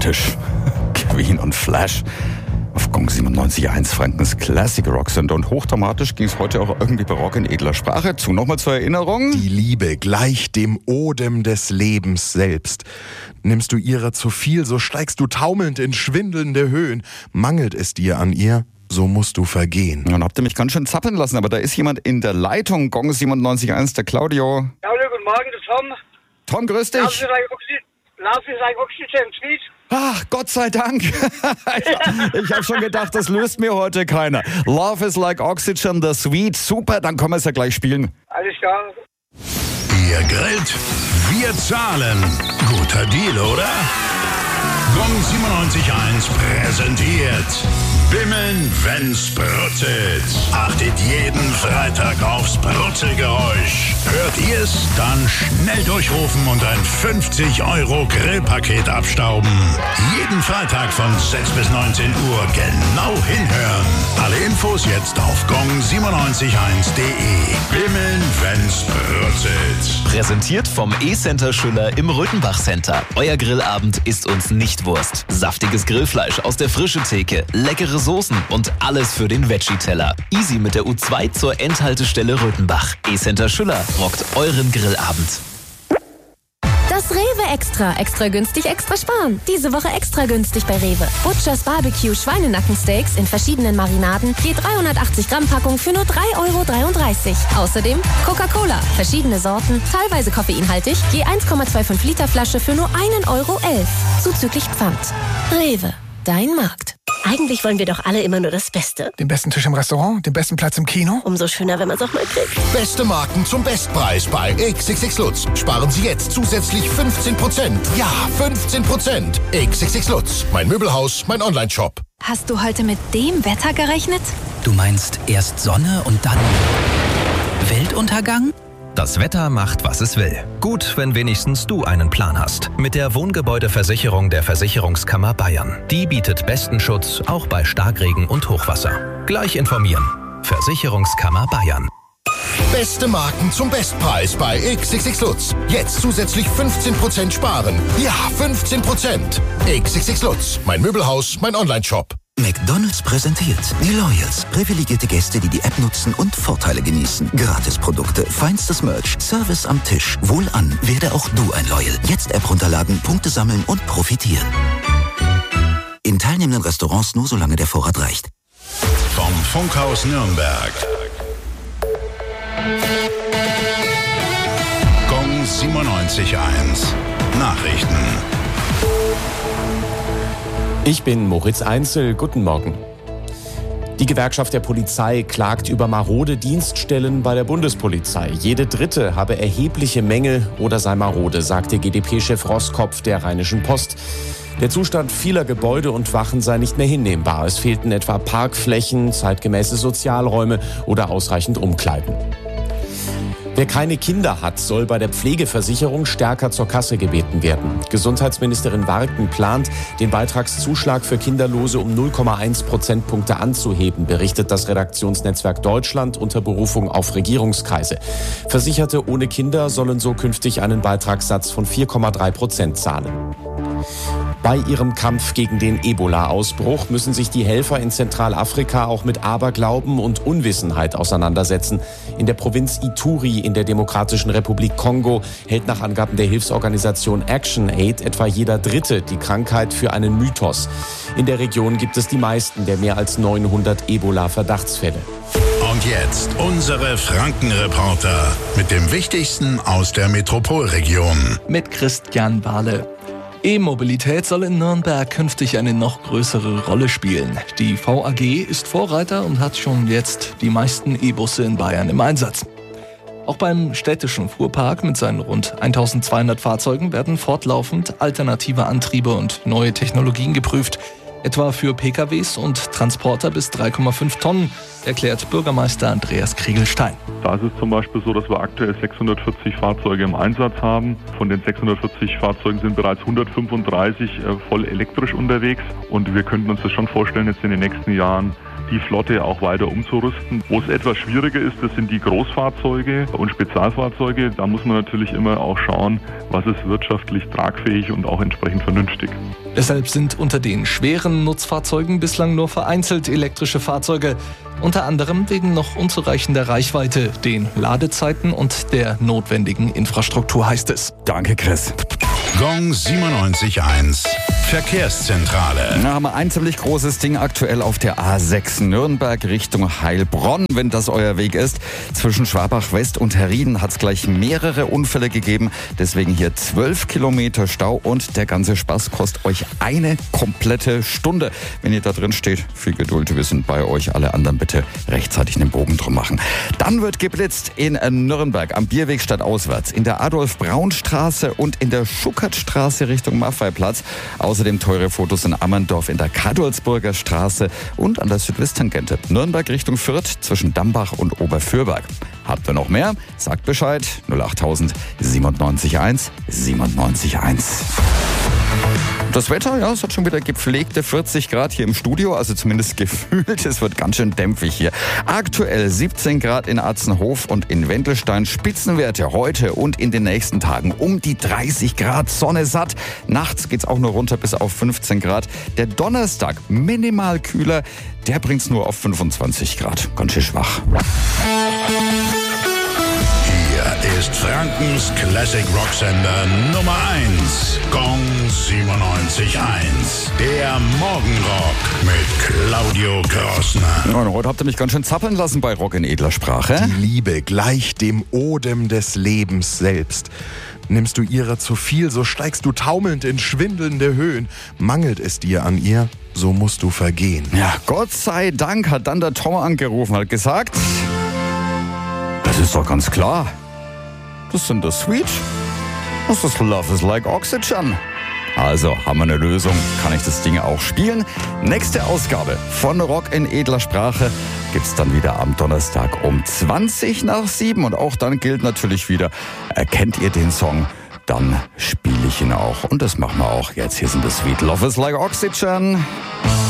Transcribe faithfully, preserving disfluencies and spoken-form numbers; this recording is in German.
dramatisch. Queen und Flash auf Gong siebenundneunzig Komma eins, Frankens Classic Rock Sender. Und hochdramatisch ging es heute auch irgendwie barock in edler Sprache zu. Nochmal zur Erinnerung. Die Liebe gleicht dem Odem des Lebens selbst. Nimmst du ihrer zu viel, so steigst du taumelnd in schwindelnde Höhen. Mangelt es dir an ihr, so musst du vergehen. Dann habt ihr mich ganz schön zappeln lassen, aber da ist jemand in der Leitung. Gong siebenundneunzig Komma eins, der Claudio. Claudio, guten Morgen, das ist Tom. Tom, grüß dich. Love is like oxygen, love is like oxygen, sweet. Ach, Gott sei Dank. Ich habe schon gedacht, das löst mir heute keiner. Love is like oxygen, the sweet. Super, dann können wir es ja gleich spielen. Alles klar. Ihr grillt, wir zahlen. Guter Deal, oder? Gong siebenundneunzig Komma eins präsentiert Bimmeln, wenn's brutzelt. Achtet jeden Freitag aufs Brutzelgeräusch. Hört ihr's? Dann schnell durchrufen und ein fünfzig Euro Grillpaket abstauben. Jeden Freitag von sechs bis neunzehn Uhr genau hinhören. Alle Infos jetzt auf gong siebenundneunzig Komma eins punkt de. Bimmeln, wenn's brutzelt. Präsentiert vom E-Center Schüller im Röthenbach Center. Euer Grillabend ist uns nicht Wurst. Saftiges Grillfleisch aus der frischen Theke, leckere Soßen und alles für den Veggie-Teller. Easy mit der U zwei zur Endhaltestelle Röthenbach. E-Center Schüller rockt euren Grillabend. Das Rewe Extra. Extra günstig, extra sparen. Diese Woche extra günstig bei Rewe. Butchers Barbecue Schweinenackensteaks in verschiedenen Marinaden. Je dreihundertachtzig Gramm Packung für nur drei Euro dreiunddreißig. Außerdem Coca-Cola. Verschiedene Sorten, teilweise koffeinhaltig. Je eins Komma fünfundzwanzig Liter Flasche für nur ein Euro elf. Zuzüglich Pfand. Rewe. Dein Markt. Eigentlich wollen wir doch alle immer nur das Beste. Den besten Tisch im Restaurant, den besten Platz im Kino. Umso schöner, wenn man es auch mal kriegt. Beste Marken zum Bestpreis bei X X X Lutz. Sparen Sie jetzt zusätzlich fünfzehn Prozent. Ja, fünfzehn Prozent. X X X Lutz. Mein Möbelhaus, mein Online-Shop. Hast du heute mit dem Wetter gerechnet? Du meinst erst Sonne und dann Weltuntergang? Das Wetter macht, was es will. Gut, wenn wenigstens du einen Plan hast. Mit der Wohngebäudeversicherung der Versicherungskammer Bayern. Die bietet besten Schutz, auch bei Starkregen und Hochwasser. Gleich informieren. Versicherungskammer Bayern. Beste Marken zum Bestpreis bei X X X Lutz. Jetzt zusätzlich fünfzehn Prozent sparen. Ja, fünfzehn Prozent. X X X Lutz. Mein Möbelhaus, mein Online-Shop. McDonald's präsentiert die Loyals. Privilegierte Gäste, die die App nutzen und Vorteile genießen. Gratisprodukte, feinstes Merch, Service am Tisch. Wohlan, werde auch du ein Loyal. Jetzt App runterladen, Punkte sammeln und profitieren. In teilnehmenden Restaurants nur solange der Vorrat reicht. Vom Funkhaus Nürnberg. Gong siebenundneunzig Komma eins. Nachrichten. Ich bin Moritz Einzel. Guten Morgen. Die Gewerkschaft der Polizei klagt über marode Dienststellen bei der Bundespolizei. Jede dritte habe erhebliche Mängel oder sei marode, sagte G D P-Chef Roskopf der Rheinischen Post. Der Zustand vieler Gebäude und Wachen sei nicht mehr hinnehmbar. Es fehlten etwa Parkflächen, zeitgemäße Sozialräume oder ausreichend Umkleiden. Wer keine Kinder hat, soll bei der Pflegeversicherung stärker zur Kasse gebeten werden. Gesundheitsministerin Warken plant, den Beitragszuschlag für Kinderlose um null Komma eins Prozentpunkte anzuheben, berichtet das Redaktionsnetzwerk Deutschland unter Berufung auf Regierungskreise. Versicherte ohne Kinder sollen so künftig einen Beitragssatz von vier Komma drei Prozent zahlen. Bei ihrem Kampf gegen den Ebola-Ausbruch müssen sich die Helfer in Zentralafrika auch mit Aberglauben und Unwissenheit auseinandersetzen. In der Provinz Ituri in der Demokratischen Republik Kongo hält nach Angaben der Hilfsorganisation ActionAid etwa jeder Dritte die Krankheit für einen Mythos. In der Region gibt es die meisten der mehr als neunhundert Ebola-Verdachtsfälle. Und jetzt unsere Frankenreporter mit dem Wichtigsten aus der Metropolregion. Mit Christian Bahle. E-Mobilität soll in Nürnberg künftig eine noch größere Rolle spielen. Die V A G ist Vorreiter und hat schon jetzt die meisten E-Busse in Bayern im Einsatz. Auch beim städtischen Fuhrpark mit seinen rund eintausendzweihundert Fahrzeugen werden fortlaufend alternative Antriebe und neue Technologien geprüft. Etwa für P K Ws und Transporter bis drei Komma fünf Tonnen, erklärt Bürgermeister Andreas Kriegelstein. Da ist es zum Beispiel so, dass wir aktuell sechshundertvierzig Fahrzeuge im Einsatz haben. Von den sechshundertvierzig Fahrzeugen sind bereits hundertfünfunddreißig voll elektrisch unterwegs. Und wir könnten uns das schon vorstellen, jetzt in den nächsten Jahren die Flotte auch weiter umzurüsten. Wo es etwas schwieriger ist, das sind die Großfahrzeuge und Spezialfahrzeuge. Da muss man natürlich immer auch schauen, was ist wirtschaftlich tragfähig und auch entsprechend vernünftig. Deshalb sind unter den schweren Nutzfahrzeugen bislang nur vereinzelt elektrische Fahrzeuge, unter anderem wegen noch unzureichender Reichweite, den Ladezeiten und der notwendigen Infrastruktur, heißt es. Danke, Chris. Gong siebenundneunzig Komma eins Verkehrszentrale. Da haben wir ein ziemlich großes Ding aktuell auf der A sechs Nürnberg Richtung Heilbronn, wenn das euer Weg ist. Zwischen Schwabach West und Herrieden hat es gleich mehrere Unfälle gegeben. Deswegen hier zwölf Kilometer Stau und der ganze Spaß kostet euch eine komplette Stunde. Wenn ihr da drin steht, viel Geduld, wir sind bei euch. Alle anderen bitte rechtzeitig einen Bogen drum machen. Dann wird geblitzt in Nürnberg am Bierweg stadtauswärts, in der Adolf-Braun-Straße und in der Schuckertstraße Richtung Maffeiplatz. Außerdem teure Fotos in Ammerndorf in der Kadolsburger Straße und an der Südwesttangente. Nürnberg Richtung Fürth zwischen Dambach und Oberfürberg. Habt ihr noch mehr? Sagt Bescheid. null achttausend siebenundneunzig eins siebenundneunzig eins. Das Wetter, ja, es hat schon wieder gepflegte vierzig Grad hier im Studio, also zumindest gefühlt. Es wird ganz schön dämpfig hier. Aktuell siebzehn Grad in Atzenhof und in Wendelstein. Spitzenwerte heute und in den nächsten Tagen um die dreißig Grad, Sonne satt. Nachts geht's auch nur runter bis auf fünfzehn Grad. Der Donnerstag minimal kühler, der bringt's nur auf fünfundzwanzig Grad. Ganz schön schwach. Hier ist Frankens Classic Rock Sender Nummer eins. Gong siebenundneunzig Komma eins. Der Morgenrock mit Claudio Grossner. Ja, und heute habt ihr mich ganz schön zappeln lassen bei Rock in edler Sprache. Die Liebe gleicht dem Odem des Lebens selbst. Nimmst du ihrer zu viel, so steigst du taumelnd in schwindelnde Höhen. Mangelt es dir an ihr, so musst du vergehen. Ja, Gott sei Dank hat dann der Tom angerufen, hat gesagt, das ist doch ganz klar. Das sind das Sweet. Das ist Love is like Oxygen. Also haben wir eine Lösung, kann ich das Ding auch spielen. Nächste Ausgabe von Rock in edler Sprache gibt's dann wieder am Donnerstag um zwanzig nach sieben. Und auch dann gilt natürlich wieder, erkennt ihr den Song, dann spiele ich ihn auch. Und das machen wir auch jetzt. Hier sind das Sweet Love is like Oxygen.